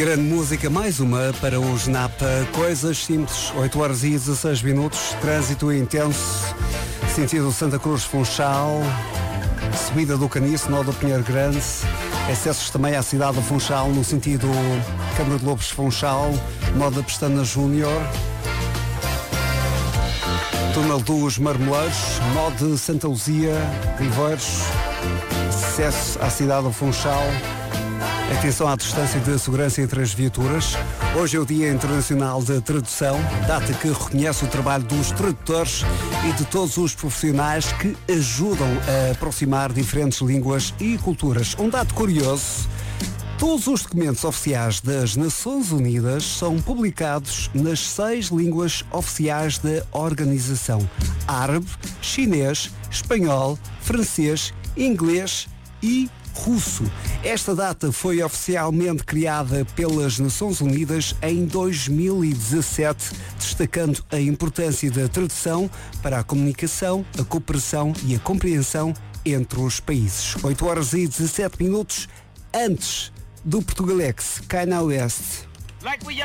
Grande música, mais uma para os Napa. Coisas simples, 8 horas e 16 minutos. Trânsito intenso, sentido Santa Cruz Funchal, subida do Caniço, nó do Pinheiro Grande. Acessos também à cidade do Funchal, no sentido Câmara de Lobos Funchal, nó da Pestana Júnior. Túnel dos Marmoleiros, nó de Santa Luzia, Riveiros. Acesso à cidade do Funchal. Atenção à distância de segurança entre as viaturas. Hoje é o Dia Internacional da Tradução, data que reconhece o trabalho dos tradutores e de todos os profissionais que ajudam a aproximar diferentes línguas e culturas. Um dado curioso: todos os documentos oficiais das Nações Unidas são publicados nas 6 línguas oficiais da organização: árabe, chinês, espanhol, francês, inglês e russo. Esta data foi oficialmente criada pelas Nações Unidas em 2017, destacando a importância da tradução para a comunicação, a cooperação e a compreensão entre os países. 8 horas e 17 minutos antes do Portugalex, cai na Oeste.